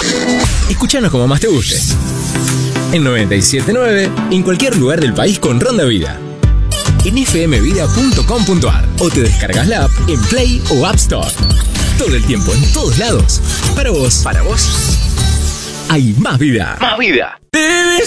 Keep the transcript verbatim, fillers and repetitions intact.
Escúchanos como más te guste. En noventa y siete punto nueve, en cualquier lugar del país con Ronda Vida. En f m vida punto com punto a r o te descargas la app en Play o App Store. Todo el tiempo, en todos lados. Para vos. Para vos. Hay más vida. Más vida. Debes